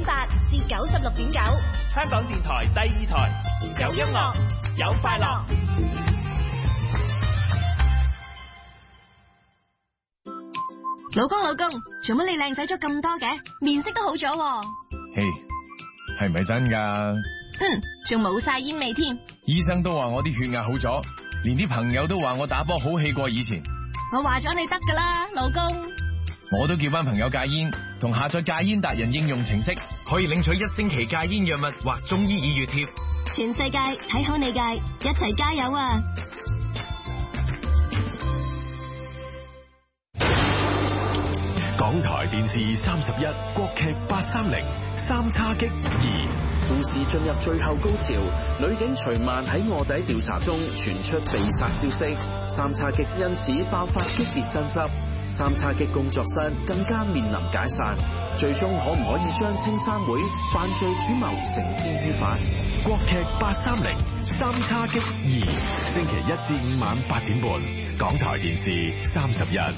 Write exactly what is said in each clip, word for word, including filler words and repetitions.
八至九十六點九， 香港電台第二台，有音樂，有快樂。 老公老公，做乜你靚仔咗咁多嘅？面色都好咗喎。 嘿，係唔係真㗎？ 哼，仲冇晒煙味添。 醫生都話我啲血壓好咗，連啲朋友都話我打波好氣過以前。 我話咗你得㗎啦，老公。 我都叫翻朋友戒煙，同下載戒煙達人應用程式，可以領取一星期戒煙藥物或中醫耳穴貼。 全世界睇好你戒，一齊加油啊！ 港台電視三十一，國劇八三零三叉戟二。 故事進入最後高潮，女警徐曼喺臥底調查中傳出被殺消息，三叉戟因此爆發激烈爭執，三叉戟工作室更加面臨解散，最終可唔可以將青山會犯罪主謀繩之於法？ 國劇八三零三叉戟二，星期一至五晚八點半，港台電視三十一。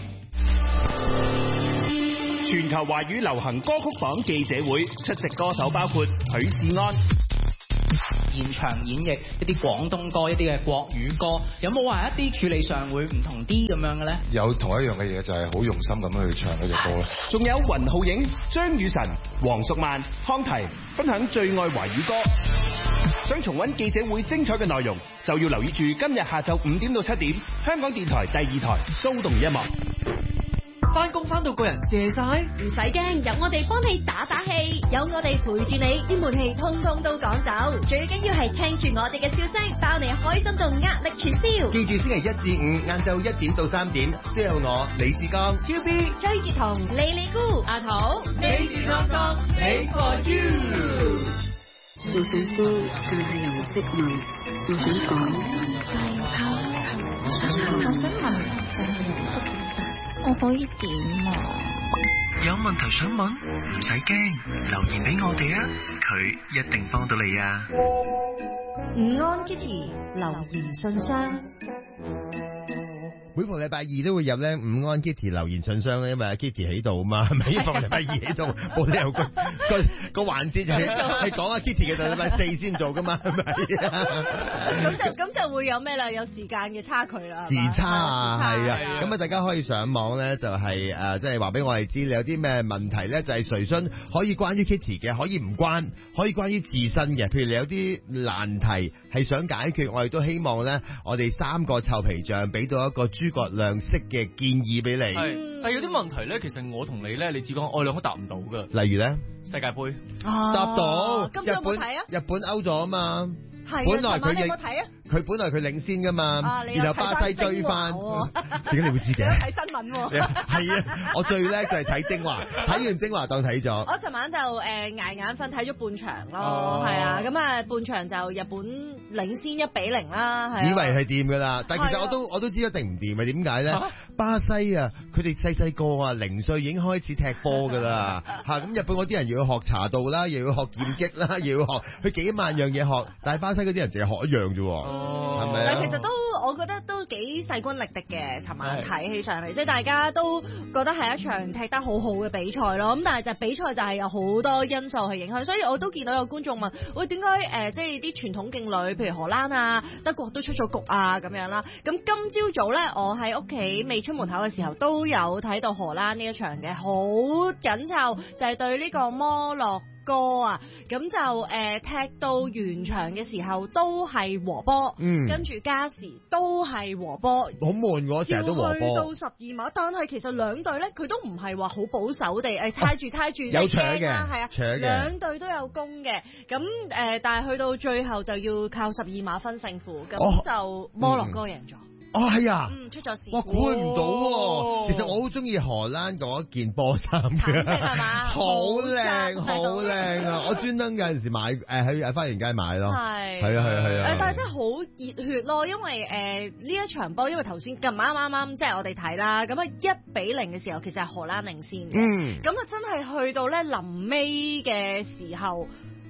全球華語流行歌曲榜記者會出席歌手包括許志安。 現場演繹一啲廣東歌、一啲嘅國語歌，有冇話一啲處理上會唔同啲咁樣嘅咧？ 有同一樣嘅嘢，就係好用心咁去唱嗰隻歌啦。 仲有雲浩影、張雨晨、黃淑曼、康提分享最愛華語歌。想重溫記者會精彩嘅內容，就要留意住今日下晝五點到七點，香港電台第二台騷動音樂。 翻工翻到個人謝晒， 唔使驚，有我哋幫你打打氣，有我哋陪住你，啲悶氣通通都趕走。最緊要係聽住我哋嘅笑聲，包你開心到壓力全消。 記住星期一至五晏晝一點到三點，都有我李志剛、 超 B、追住同莉莉姑、阿桃， 你健康康 ，Make for you。 我想知，但係又唔識問。我想講， 我想問，但係又唔識我可以點啊？ 有問題想問，唔使驚，留言俾我哋啊，佢一定幫到你啊！ 午安 Kitty 留言信箱。 每逢禮拜二都會入咧午安 Kitty 留言信箱咧，因為阿 Kitty 喺度啊嘛，係咪？一逢禮拜二喺度，冇理由個個個環節係係講阿 Kitty 嘅，就禮拜四先做噶嘛，係咪？ 咁就咁就會有咩啦？有時間嘅差距啦， 時差啊，係啊，咁啊，大家可以上網咧，就係誒，即係話俾我哋知你有啲咩問題咧，就係隨詢可以關於 Kitty 嘅，可以唔關，可以關於自身嘅，譬如你有啲難題係想解決，我哋都希望咧，我哋三個臭皮匠俾到一個諸葛亮式嘅建議俾你。 係，但係有啲問題咧，其實我同你咧，你只講我兩個答唔到噶。 例如咧， 世界盃答到， 今日有冇睇啊？ 日本歐咗啊嘛。 係， 本來佢有冇睇啊？ 佢本來佢領先噶嘛， 啊、 然後巴西追翻，點解你會知嘅？ 睇新聞喎。 係啊，我最叻就係睇精華，睇完精華當睇咗。 我尋晚就誒捱眼瞓睇咗半場咯，係啊，咁啊半場就日本領先一比零啦，係。 以為係掂噶啦，但係其實我都我都知一定唔掂啊！點解咧？巴西啊，佢哋細細個啊，零歲已經開始踢波噶啦，嚇咁日本嗰啲人又要學茶道啦，又要學劍擊啦，又要學佢幾萬樣嘢學，但係巴西嗰啲人淨係學一樣啫喎。係咪？ 但其實都，我覺得都幾勢均力敵嘅。尋晚睇起上嚟，即係大家都覺得係一場踢得好好嘅比賽咯。咁但係就比賽就係有好多因素去影響，所以我都見到有觀眾問：喂，點解誒即係啲傳統勁旅，譬如荷蘭啊、德國都出咗局啊咁樣啦？咁今朝早咧，我喺屋企未出門口嘅時候，都有睇到荷蘭呢一場嘅，好緊湊，就係、是、對呢個摩洛哥啊，咁就誒、呃、踢到完場嘅時候都係和波，嗯，跟住加時都係和波，好悶喎，成日都和波， 去到十二碼，但係其實兩隊咧佢都唔係話好保守地誒猜住猜住有搶嘅， 係啊，兩隊都有攻嘅，咁誒、呃、但係去到最後就要靠十二碼分勝負，咁、哦、就摩洛哥贏咗。嗯哦，係啊， 嗯，出咗事， 哇，估唔到喎、哦！其實我好中意荷蘭嗰件波衫嘅， 係嘛， 好靚，好靚啊！我專登有陣時買，誒喺喺花園街買咯，係，係啊，係啊，係啊！ 誒，但係真係好熱血咯，因為誒呢、呃、一場波，因為頭先咁啱啱啱即係我哋睇啦，咁啊一比零嘅時候，其實係荷蘭領先嘅，嗯，咁啊真係去到咧臨尾嘅時候，哇！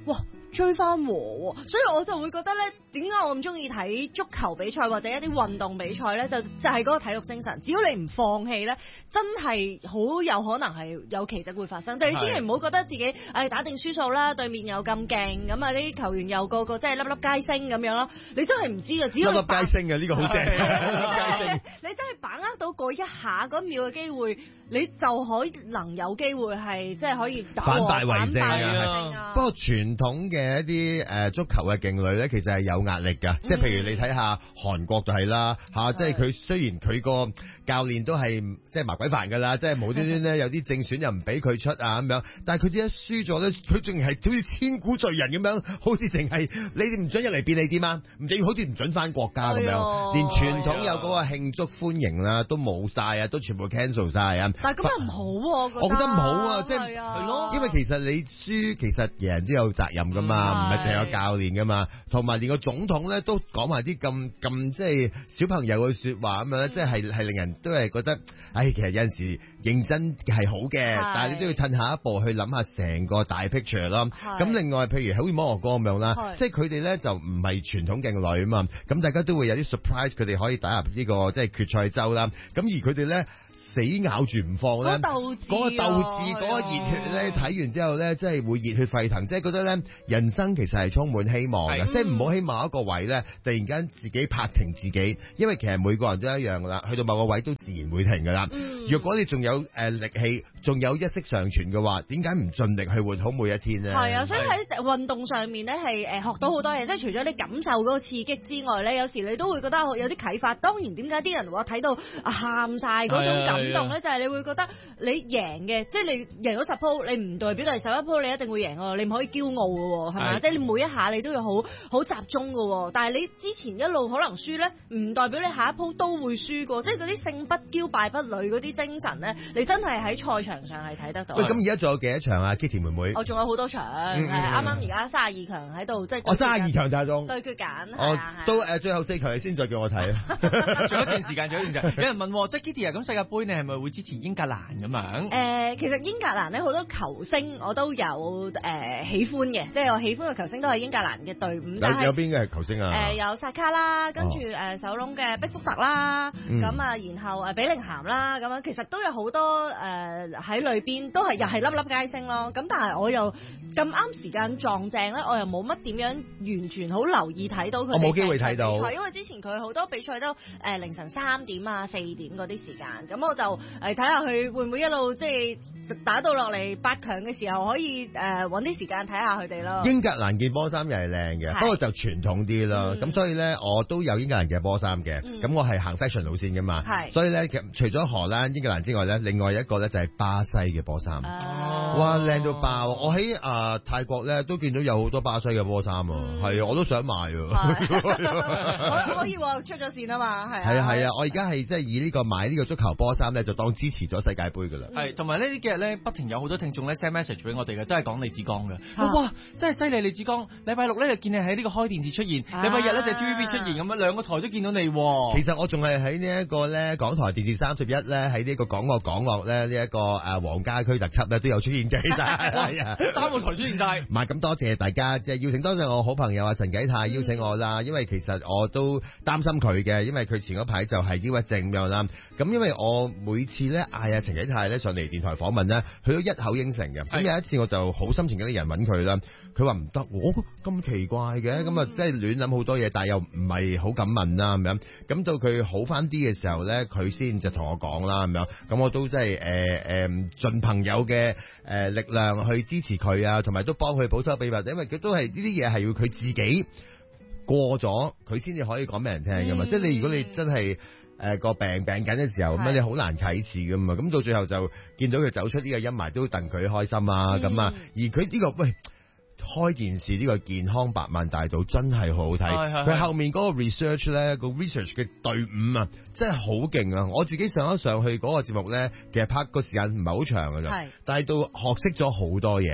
追翻和喎，所以我就會覺得咧，點解我咁中意睇足球比賽或者一啲運動比賽咧？就就係嗰個體育精神，只要你唔放棄咧，真係好有可能係有奇蹟會發生。但係你千祈唔好覺得自己誒、哎、打定輸數啦，對面又咁勁，咁啊啲球員又個個即係粒粒皆星咁樣咯，你真係唔知㗎，只要粒粒皆星嘅呢個好正， 你真係把握到嗰一下嗰秒嘅機會，你就可能有機會係即係可以打反敗為勝啊！ 啊不過傳統嘅一啲誒足球嘅勁旅咧，其實係有壓力㗎，即係譬如你睇下韓國就係啦嚇，即係佢雖然佢個教練都係即係麻鬼煩㗎啦，即係無端端咧有啲正選又唔俾佢出啊咁樣，但係佢哋一輸咗咧，佢仲係好似千古罪人咁樣，好似淨係你哋唔準入嚟變你點啊？唔準好似唔準翻國家咁樣，連傳統有嗰個慶祝歡迎啦都冇晒啊，都全部 cancel 晒啊！ 但係咁又唔好喎， 我覺得唔好啊，即係係咯， 因為其實你輸，其實人人都有責任噶嘛，唔係淨係有教練噶嘛，同埋連個總統咧都講埋啲咁咁即係小朋友嘅説話咁樣咧，即係係令人都係覺得，唉，其實有陣時認真係好嘅，但係你都要褪下一步去諗下成個大 picture 咯。咁另外譬如好似摩洛哥咁樣啦，即係佢哋咧就唔係傳統勁旅啊嘛，咁大家都會有啲 surprise，佢哋可以打入呢個即係決賽周啦。咁而佢哋咧死咬住唔放咧，嗰個鬥志，嗰個鬥志，嗰個熱血咧，睇完之後咧，即係會熱血沸騰，即係覺得咧人生其實係充滿希望嘅，即係唔好希望一個位咧突然間自己拍停自己，因為其實每個人都一樣噶啦，去到某個位都自然會停噶啦。若果你仲有誒力氣，仲有一息尚存嘅話，點解唔盡力去活好每一天咧？係啊，所以喺運動上面咧係誒學到好多嘢，即係除咗你感受嗰個刺激之外咧，有時你都會覺得有啲啟發。當然點解啲人話睇到喊曬嗰種感動咧，就係你會覺得你贏嘅，即係你贏咗十鋪，你唔代表第十一鋪你一定會贏喎，你唔可以驕傲嘅喎，係咪？即係你每一下你都要好好集中嘅喎，但係你之前一路可能輸咧，唔代表你下一鋪都會輸過，即係嗰啲勝不驕敗不餒嗰啲精神咧，你真係喺賽場上係睇得到。喂， 咁而家仲有幾多場啊 ，Kitty 妹妹？ 我仲有好多場，係啱啱而家三十二強喺度，即係我三十二強大中對決緊， 我到誒最後四強你先再叫我睇。 仲有一段時間，仲有一段時間，有人問即係 Kitty 啊，咁世界盃你係咪會支持英格蘭咁樣？ 誒，其實英格蘭咧好多球星我都有誒喜歡嘅，即係我喜歡嘅球星都係英格蘭嘅隊伍。 有有邊嘅球星啊？ 誒有薩卡啦，跟住誒手窿嘅碧福特啦，咁啊然後誒比寧咸啦，咁樣其實都有好多誒喺裏邊都係又係粒粒皆星咯。咁但係我又咁啱時間撞正咧，我又冇乜點樣完全好留意睇到佢。我冇機會睇到， 因為之前佢好多比賽都誒凌晨三點啊四點嗰啲時間，咁我就誒睇下佢會唔會一路即係打到落嚟八強嘅時候，可以誒揾啲時間睇下佢哋咯。 英格蘭件波衫又係靚嘅，不過就傳統啲咯。咁、嗯、所以咧，我都有英格蘭嘅波衫嘅。咁、嗯、我係行 fashion 路線噶嘛。所以咧，除咗荷蘭、英格蘭之外咧，另外一個咧就係巴西嘅波衫。哦、哇，靚到爆！我喺啊、呃、泰國咧都見到有好多巴西嘅波衫啊，係啊、嗯，我都想買啊。 可可以喎，出咗線啊嘛，係啊。 係啊係啊，我而家係即係以呢個買呢個足球波衫咧，就當支持咗世界盃噶啦。 係，同埋呢啲幾日咧，不停有好多聽眾咧 send message 俾我哋嘅，都係講李志剛嘅。哇，真係犀利！李志剛，禮拜六咧就見你喺呢個開電視出現，禮拜日咧就 T V B 出現咁樣，兩個台都見到你。 其實我仲係喺呢一個咧港台電視三十一咧，喺呢一個港樂港樂咧呢一個誒黃家駒特輯咧都有出現嘅。其實係啊， 三個台出現晒。 唔係咁，多謝大家，即係邀請多謝我好朋友啊陳啟泰邀請我啦。因為其實我都擔心佢嘅，因為佢前嗰排就係抑鬱症咁樣啦。咁因為我每次咧嗌阿陳啟泰咧上嚟電台訪問咧，佢都一口應承嘅。咁有一次我就好心情嗰啲人揾佢啦，佢話唔得，我咁奇怪嘅，咁啊即係亂諗好多嘢，但係又唔係好敢問啦咁樣。咁到佢好翻啲嘅時候咧，佢先就同我講啦咁樣。咁我都即係誒誒盡朋友嘅誒力量去支持佢啊，同埋都幫佢保守秘密，因為佢都係呢啲嘢係要佢自己過咗，佢先至可以講俾人聽噶嘛。嗯、即係你如果你真係誒個病病緊嘅時候，咁你好難啟齒噶嘛。咁到最後就見到佢走出呢個陰霾，都戥佢開心啊咁啊。而佢呢、這個喂。開電視呢個健康百萬大道真係好好睇，佢後面嗰個 research 咧，個 research 嘅隊伍啊，真係好勁啊！我自己上一上去嗰個節目咧，其實拍個時間唔係好長㗎咋，但係到學識咗好多嘢，嗯、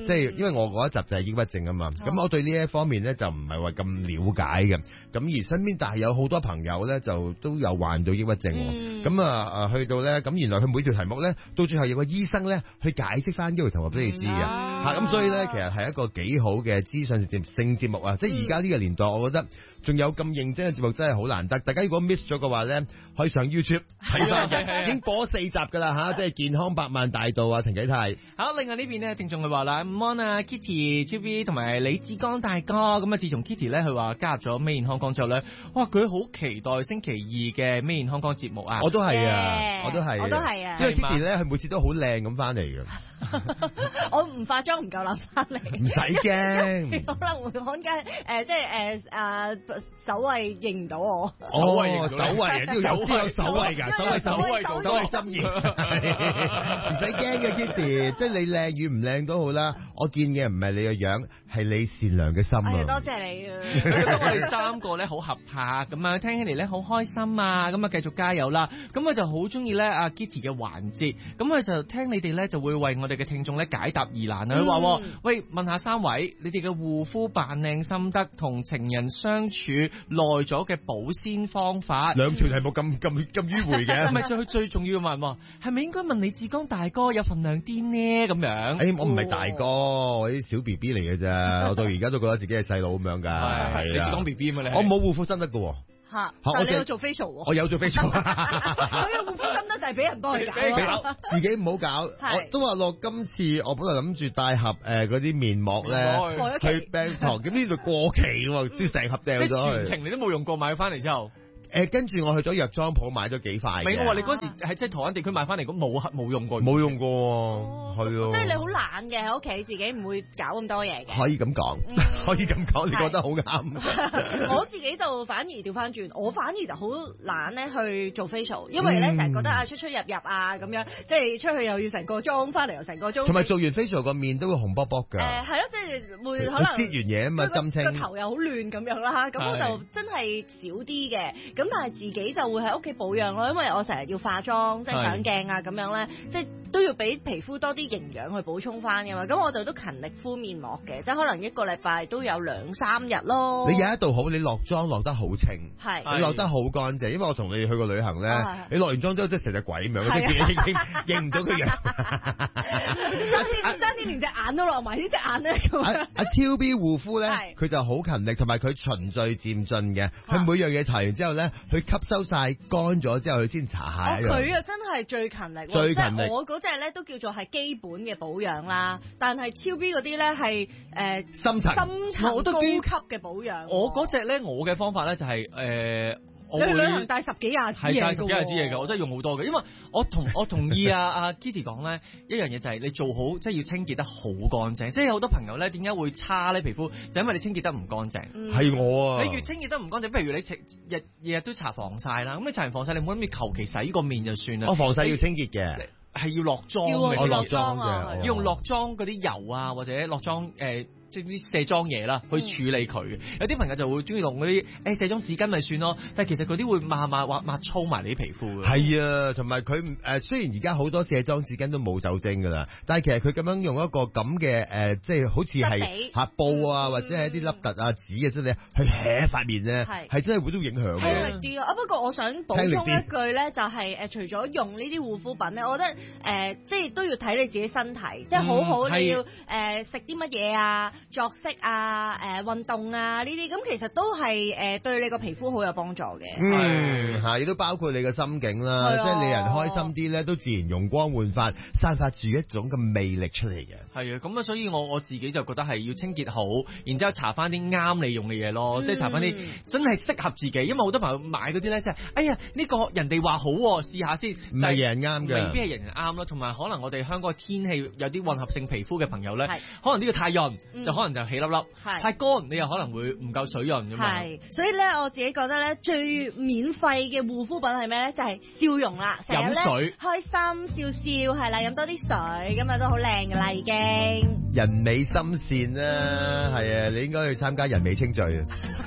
即係因為我嗰一集就係抑鬱症啊嘛，咁我對呢一方面咧就唔係話咁了解嘅，咁而身邊但係有好多朋友咧就都有患到抑鬱症，咁啊誒去到咧，咁原來佢每條題目咧到最後有個醫生咧去解釋翻呢條題目俾你知嘅，嚇咁所以咧其實係一個幾好嘅資訊性節目啊，即係而家呢個年代，我覺得仲有咁認真嘅節目真係好難得。大家如果 miss 咗嘅話咧，可以上 YouTube 睇翻嘅，已經播咗四集㗎啦嚇，即係健康百萬大道啊，陳啟泰。 好，另外呢邊咧，聽眾佢話啦 ，Mon 啊 ，Kitty、超 B 同埋李志剛大哥，咁啊，自從 Kitty 咧佢話加入咗 Made in Hong Kong之後咧，哇，佢好期待星期二嘅 Made in Hong Kong 節目啊！ 我都係啊，我都係， 我都係啊， 因為 Kitty 咧佢每次都好靚咁翻嚟嘅。 我唔化妝唔夠膽翻嚟， 唔使驚， 可能會看間誒，即係誒啊守衛認唔到我。 守衛守衛啊，都要有先有守衛㗎，守衛守衛守衛心意，唔使驚嘅 Kitty，即係你靚與唔靚都好啦。我見嘅唔係你個樣，係你善良嘅心啊！ 多謝你啊！ 我哋三個咧好合拍，咁啊聽起嚟咧好開心啊！咁啊繼續加油啦！咁我就好中意咧阿 Kitty 嘅環節，咁佢就聽你哋咧就會為我哋嘅聽眾咧解答疑難啊！佢話、嗯：喂，問下三位，你哋嘅護膚扮靚心得同情人相處耐咗嘅保鮮方法。 兩條題目咁咁咁迂迴嘅， 唔係最最重要嘅問，係咪應該問李志剛大哥有份量啲呢？咁樣？ 誒、欸，我唔係大哥，哦、我啲小 B B 嚟嘅啫，我到而家都覺得自己係細佬咁樣㗎。係李志剛 B B 嘛你？ 我冇護膚心得㗎。 嚇！但係你有做 facial 喎？ 我有做 facial。 我有護膚心得就係俾人幫佢搞， 自己唔好搞。我都話落今次，我本來諗住帶盒誒嗰啲面膜咧去病堂，咁呢度過期喎，即係成盒掉咗。 即全程你都冇用過，買咗翻嚟之後。 誒，跟住我去咗藥妝鋪買咗幾塊。 唔係我話你嗰時喺即係台灣地區買翻嚟，咁冇冇用過。 冇用過，係咯。 即係你好懶嘅喺屋企，自己唔會搞咁多嘢嘅。 可以咁講，可以咁講，你覺得好啱。 我自己就反而調翻轉，我反而就好懶咧去做 facial，因為咧成日覺得啊出出入入啊咁樣，即係出去又要成個鐘，翻嚟又成個鐘。 同埋做完 facial 個面都會紅卜卜㗎。 誒係咯，即係會可能擠完嘢啊嘛，針清。 個頭又好亂咁樣啦，咁我就真係少啲嘅。咁但係自己就會喺屋企保養咯，因為我成日要化妝，即係上鏡啊咁樣咧，即係都要俾皮膚多啲營養去補充翻㗎嘛。咁我就都勤力敷面膜嘅，即係可能一個禮拜都有兩三日咯。 你有一度好，你落妝落得好清， 係你落得好乾淨。因為我同你去過旅行咧，你落完妝之後即係成隻鬼咁樣，即係認認唔到佢樣。 爭啲爭啲連隻眼都落埋，呢隻眼咧咁。 阿阿超 B 護膚咧，佢就好勤力，同埋佢循序漸進嘅。佢每樣嘢搽完之後咧，佢吸收晒乾咗之後，佢先搽下一樣。 佢啊真係最勤力， 最勤力。 我嗰隻咧都叫做係基本嘅保養啦，但係超 B 嗰啲咧係誒深層深層高級嘅保養。 我嗰隻咧，我嘅方法咧就係、是、誒。呃你去旅行帶十幾廿支嘢嘅喎，係帶十幾廿支嘢嘅，我真係用好多嘅。因為我同我同意啊阿 Kitty 講咧，一樣嘢就係你做好，即係要清潔得好乾淨。即係有好多朋友咧，點解會差咧皮膚？就因為你清潔得唔乾淨。 係、嗯、我啊！ 你越清潔得唔乾淨，譬如你日日日都搽防曬啦，咁你搽完防曬，你唔好諗住求其洗個面就算啦。 我防曬要清潔嘅， 係要落妝嘅， 要落妝嘅， 要用落妝嗰啲油啊，或者落妝誒。呃即係啲卸妝嘢啦，去處理佢嘅。有啲朋友就會中意用嗰啲誒卸妝紙巾咪算咯，但係其實嗰啲會抹抹或抹粗埋你啲皮膚嘅。 係啊，同埋佢誒雖然而家好多卸妝紙巾都冇酒精㗎啦，但係其實佢咁樣用一個咁嘅誒，即係好似係嚇布啊，或者係一啲粒突啊紙啊之類去揩塊面咧，係真係會都影響嘅。 聽力啲啊！不過我想補充一句咧，就係誒除咗用呢啲護膚品咧，我覺得誒即係都要睇你自己身體，即係好好你要誒食啲乜嘢啊。作息啊、誒、呃、運動啊呢啲，咁其實都係誒、呃、對你個皮膚好有幫助嘅。 嗯，係，亦都包括你嘅心境啦，即係你人開心啲咧，都自然容光煥發，散發住一種嘅魅力出嚟嘅。 係啊，咁啊，所以我我自己就覺得係要清潔好，然之後搽翻啲啱你用嘅嘢咯，嗯、即係搽翻啲真係適合自己。因為好多朋友買嗰啲咧，即係哎呀呢、呢個人哋話好，試下先， 唔係人啱嘅， 未必係人人啱咯。同埋可能我哋香港嘅天氣有啲混合性皮膚嘅朋友咧，可能呢個太潤、嗯、就可能就起粒粒，太乾你又可能會唔夠水潤咁嘛。 係，所以咧我自己覺得咧最免費嘅護膚品係咩咧？就係、是、笑容啦，成日咧開心笑笑係啦，飲多啲水咁啊都好靚噶啦已經。 人美心善啦，係啊，你應該去參加人美清聚啊。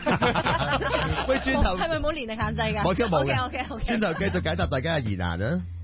喂，轉頭係咪冇年齡限制㗎？ 我驚冇嘅。 OK OK OK。 轉頭繼續解答大家嘅疑難啊！